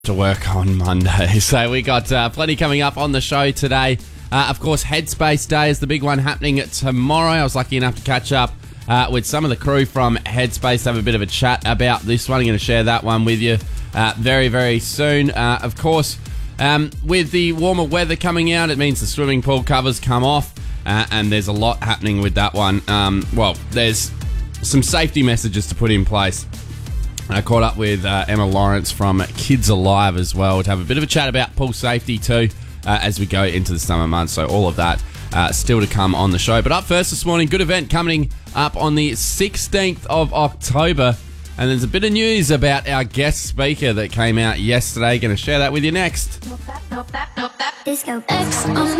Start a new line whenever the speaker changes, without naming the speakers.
to work on Monday. So we got plenty coming up on the show today. Of course, Headspace Day is the big one happening tomorrow. I was lucky enough to catch up with some of the crew from Headspace, have a bit of a chat about this one. I'm going to share that one with you very, very soon. Of course, with the warmer weather coming out, it means the swimming pool covers come off, and there's a lot happening with that one. Well, there's some safety messages to put in place. I caught up with Emma Lawrence from Kids Alive as well to have a bit of a chat about pool safety too as we go into the summer months. So all of that still to come on the show. But up first this morning, good event coming up on the 16th of October. And there's a bit of news about our guest speaker that came out yesterday. Going to share that with you next.
Disco X on